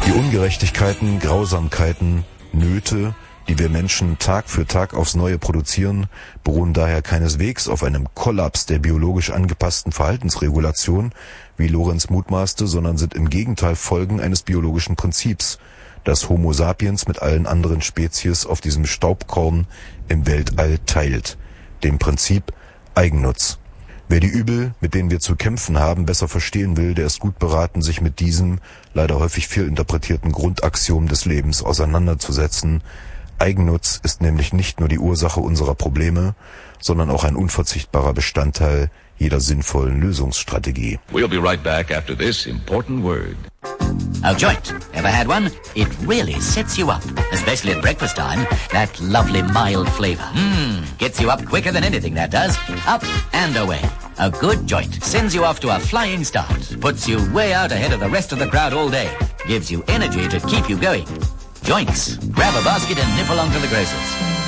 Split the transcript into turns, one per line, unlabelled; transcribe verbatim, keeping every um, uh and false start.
Die Ungerechtigkeiten, Grausamkeiten, Nöte, die wir Menschen Tag für Tag aufs Neue produzieren, beruhen daher keineswegs auf einem Kollaps der biologisch angepassten Verhaltensregulation, wie Lorenz mutmaßte, sondern sind im Gegenteil Folgen eines biologischen Prinzips, das Homo sapiens mit allen anderen Spezies auf diesem Staubkorn im Weltall teilt, dem Prinzip Eigennutz. Wer die Übel, mit denen wir zu kämpfen haben, besser verstehen will, der ist gut beraten, sich mit diesem, leider häufig fehlinterpretierten Grundaxiom des Lebens auseinanderzusetzen. Eigennutz ist nämlich nicht nur die Ursache unserer Probleme, sondern auch ein unverzichtbarer Bestandteil jeder sinnvollen Lösungsstrategie.
We'll be right back after this important word.
A joint. Ever had one? It really sets you up, especially at breakfast time. That lovely mild flavor. Mmm, gets you up quicker than anything, that does. Up and away. A good joint sends you off to a flying start. Puts you way out ahead of the rest of the crowd all day. Gives you energy to keep you going. Joints. Grab a basket and nip along to the grocer's.